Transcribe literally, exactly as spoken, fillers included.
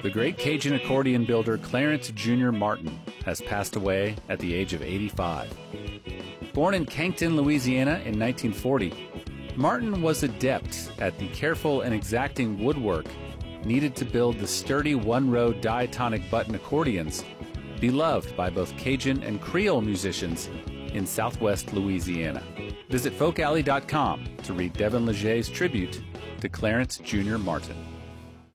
The great Cajun accordion builder Clarence Junior Martin has passed away at the age of eighty-five. Born in Cancton, Louisiana in nineteen forty, Martin was adept at the careful and exacting woodwork needed to build the sturdy one-row diatonic button accordions beloved by both Cajun and Creole musicians in southwest Louisiana. Visit folk alley dot com to read Devin Leger's tribute to Clarence Junior Martin.